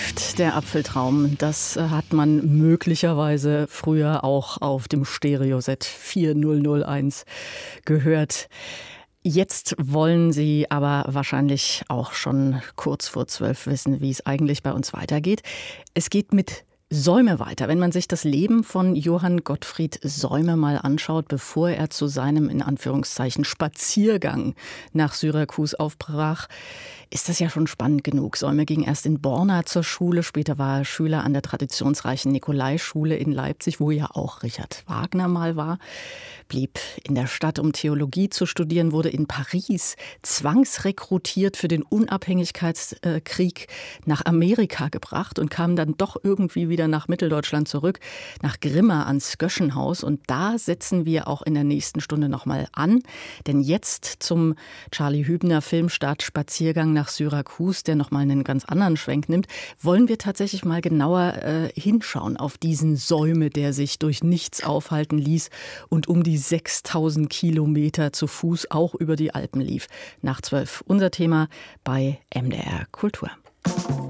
läuft der Apfeltraum. Das hat man möglicherweise früher auch auf dem Stereoset 4001 gehört. Jetzt wollen Sie aber wahrscheinlich auch schon kurz vor 12 wissen, wie es eigentlich bei uns weitergeht. Es geht mit Säume weiter. Wenn man sich das Leben von Johann Gottfried Säume mal anschaut, bevor er zu seinem, in Anführungszeichen, Spaziergang nach Syrakus aufbrach, ist das ja schon spannend genug. Säume ging erst in Borna zur Schule, später war er Schüler an der traditionsreichen Nikolaischule in Leipzig, wo ja auch Richard Wagner mal war, blieb in der Stadt, um Theologie zu studieren, wurde in Paris zwangsrekrutiert für den Unabhängigkeitskrieg nach Amerika gebracht und kam dann doch irgendwie wieder nach Mitteldeutschland zurück, nach Grimma ans Göschenhaus. Und da setzen wir auch in der nächsten Stunde nochmal an. Denn jetzt zum Charlie Hübner Filmstart Spaziergang nach Syrakus, der nochmal einen ganz anderen Schwenk nimmt, wollen wir tatsächlich mal genauer hinschauen auf diesen Säume, der sich durch nichts aufhalten ließ und um die 6000 Kilometer zu Fuß auch über die Alpen lief. Nach 12 unser Thema bei MDR Kultur.